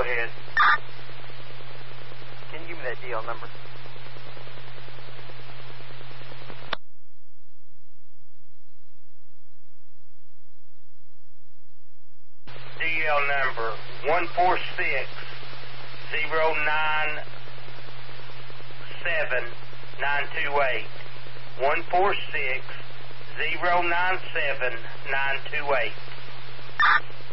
ahead. Can you give me that DL number? DL number 146-097-928. 146-097-928.